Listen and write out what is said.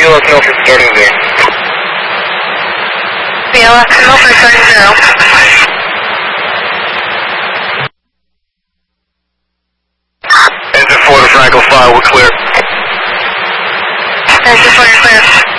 BLS Milford starting there. BLS Milford starting 0. Engine 4 to Frankel 5, we're clear. Engine 4, you're clear.